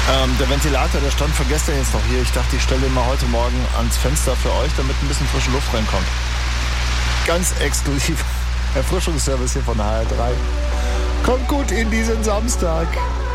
Der Ventilator, der stand von gestern jetzt noch hier. Ich dachte, ich stelle den mal heute Morgen ans Fenster für euch, damit ein bisschen frische Luft reinkommt. Ganz exklusiv Erfrischungsservice hier von HR3. Kommt gut in diesen Samstag.